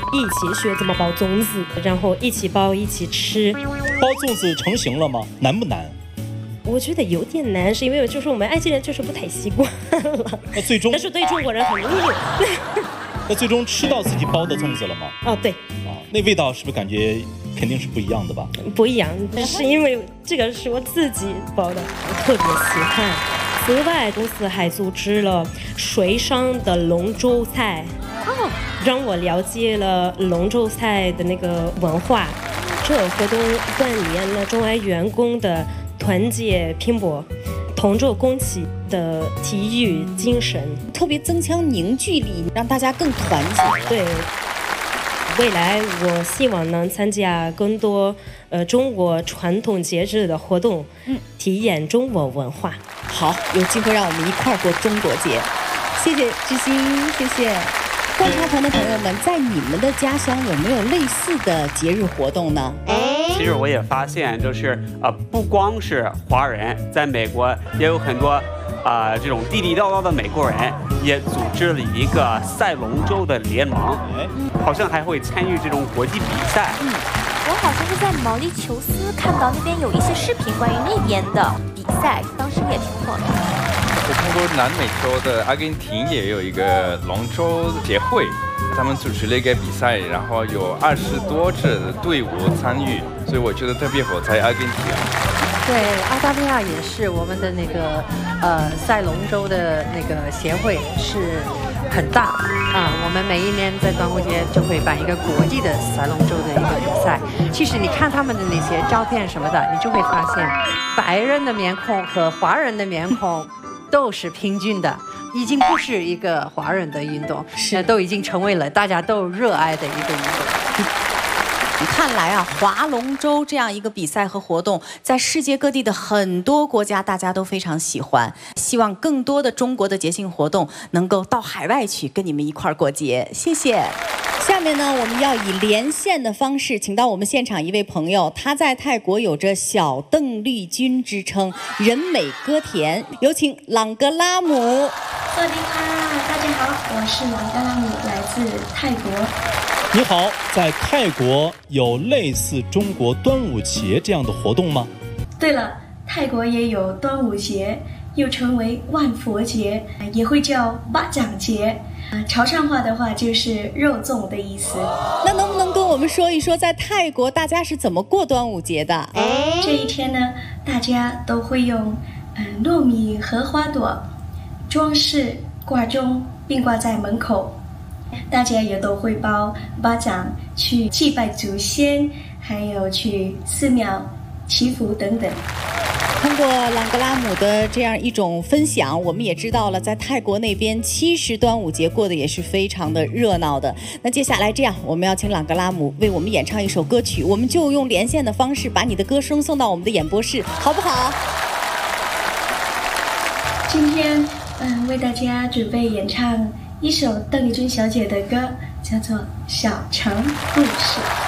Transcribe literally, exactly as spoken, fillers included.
一起学怎么包粽子，然后一起包一起吃。 包粽子成型了吗？难不难？ 我觉得有点难，是因为就是我们埃及人就是不太习惯了。 那最终， 但是对中国人很容易。 那最终吃到自己包的粽子了吗？ 哦，对。 啊，那味道是不是感觉肯定是不一样的吧？ 不一样，是因为这个是我自己包的，我特别喜欢。此外，公司还组织了水上的龙舟赛，哦，让我了解了龙舟赛的那个文化。这个活动锻炼了中外员工的团结拼搏、同舟共济的体育精神， 特别增强凝聚力，让大家更团结。 对。未来我希望能参加更多呃中国传统节日的活动，嗯，体验中国文化。 好，有机会让我们一块儿过中国节。谢谢知心，谢谢。观察团的朋友们，在你们的家乡有没有类似的节日活动呢？ 其实我也发现，就是呃，不光是华人，在美国也有很多啊、呃、这种地地道道的美国人，也组织了一个赛龙舟的联盟，好像还会参与这种国际比赛。 嗯，我好像是在毛里求斯看到那边有一些视频关于那边的比赛，当时也挺火的。 我看过南美洲的阿根廷也有一个龙舟协会，他们组织了一个比赛，然后有二十多支的队伍参与，所以我觉得特别火在阿根廷。 对，澳大利亚也是，我们的那个呃赛龙舟的那个协会是很大啊。我们每一年在端午节就会办一个国际的赛龙舟的一个比赛。其实你看他们的那些照片什么的，你就会发现白人的面孔和华人的面孔都是平均的，已经不是一个华人的运动，是都已经成为了大家都热爱的一个运动。 看来啊，划龙舟这样一个比赛和活动，在世界各地的很多国家，大家都非常喜欢。希望更多的中国的节庆活动能够到海外去跟你们一块儿过节。谢谢。下面呢，我们要以连线的方式，请到我们现场一位朋友，他在泰国有着小邓丽君之称，人美歌甜。有请朗格拉姆。 สวัสดีค่ะ，大家好，我是朗格拉姆，来自泰国。 你好，在泰国有类似中国端午节这样的活动吗？ 对了，泰国也有端午节，又称为万佛节，也会叫巴掌节。潮汕话的话就是肉粽的意思。 那能不能跟我们说一说，在泰国大家是怎么过端午节的？ 这一天呢，大家都会用嗯糯米和花朵装饰挂钟，并挂在门口。大家也都会包巴掌去祭拜祖先，还有去寺庙祈福等等。 通过朗格拉姆的这样一种分享，我们也知道了，在泰国那边其实端午节过得也是非常的热闹的。那接下来这样，我们要请朗格拉姆为我们演唱一首歌曲，我们就用连线的方式把你的歌声送到我们的演播室，好不好？ 今天嗯，为大家准备演唱一首邓丽君小姐的歌，叫做《小城故事》。